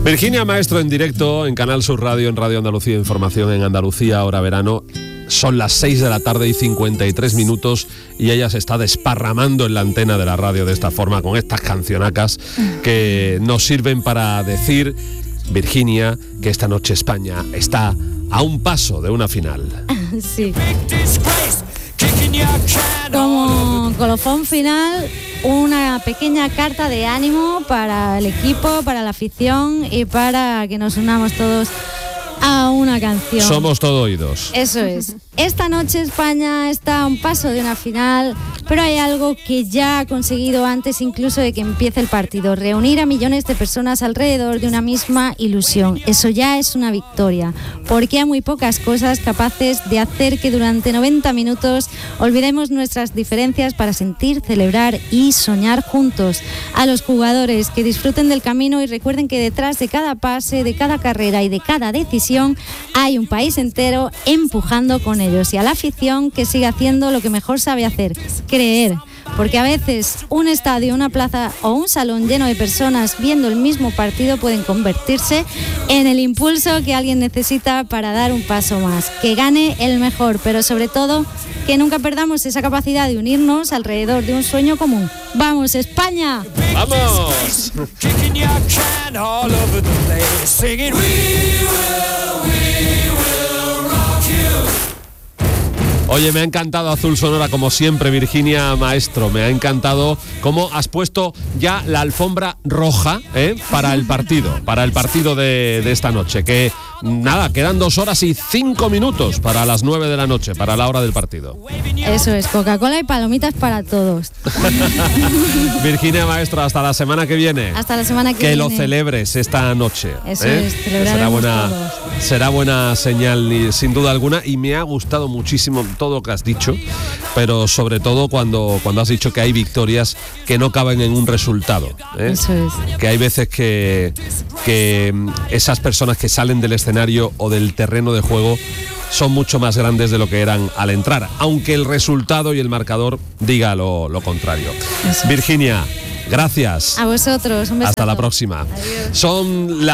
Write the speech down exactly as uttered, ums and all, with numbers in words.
Virginia Maestro en directo en Canal Sur Radio, en Radio Andalucía Información, en Andalucía, hora verano. Son las seis de la tarde y cincuenta y tres minutos y ella se está desparramando en la antena de la radio de esta forma, con estas cancionacas que nos sirven para decir, Virginia, que esta noche España está a un paso de una final. Sí. Como colofón final, una pequeña carta de ánimo para el equipo, para la afición y para que nos unamos todos a una canción. Somos todo oídos. Eso es. Esta noche España está a un paso de una final, pero hay algo que ya ha conseguido antes incluso de que empiece el partido: reunir a millones de personas alrededor de una misma ilusión. Eso ya es una victoria, porque hay muy pocas cosas capaces de hacer que durante noventa minutos olvidemos nuestras diferencias para sentir, celebrar y soñar juntos. A los jugadores, que disfruten del camino y recuerden que detrás de cada pase, de cada carrera y de cada decisión hay un país entero empujando con ellos. Y a la afición, que siga haciendo lo que mejor sabe hacer: creer. Porque a veces un estadio, una plaza o un salón lleno de personas viendo el mismo partido pueden convertirse en el impulso que alguien necesita para dar un paso más. Que gane el mejor, pero sobre todo que nunca perdamos esa capacidad de unirnos alrededor de un sueño común. ¡Vamos, España! ¡Vamos! Oye, me ha encantado Azul Sonora, como siempre, Virginia Maestro. Me ha encantado cómo has puesto ya la alfombra roja, ¿eh? para el partido, para el partido de, de esta noche. Que nada, quedan dos horas y cinco minutos para las nueve de la noche, para la hora del partido. Eso es, Coca-Cola y palomitas para todos. Virginia Maestro, hasta la semana que viene. Hasta la semana que, que viene. Que lo celebres esta noche. Eso ¿eh? es, celebraremos será buena, todos. será buena señal, sin duda alguna, y me ha gustado muchísimo todo lo que has dicho, pero sobre todo cuando, cuando has dicho que hay victorias que no caben en un resultado. ¿eh? Eso es. Que hay veces que, que esas personas que salen del escenario o del terreno de juego son mucho más grandes de lo que eran al entrar, aunque el resultado y el marcador diga lo, lo contrario. Eso. Virginia, gracias. A vosotros, un besazo. Hasta la próxima. Adiós. Son la